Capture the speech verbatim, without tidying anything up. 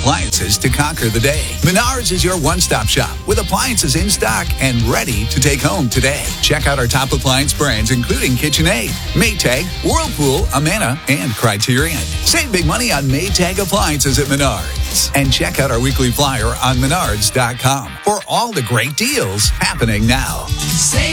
appliances to conquer the day. Menards is your one-stop shop with appliances in stock and ready to take home today. Check out our top appliance brands, including KitchenAid, Maytag, Whirlpool, Amana, and Criterion. Save big money on Maytag appliances at Menards. And check out our weekly flyer on menards dot com for all the great deals happening now.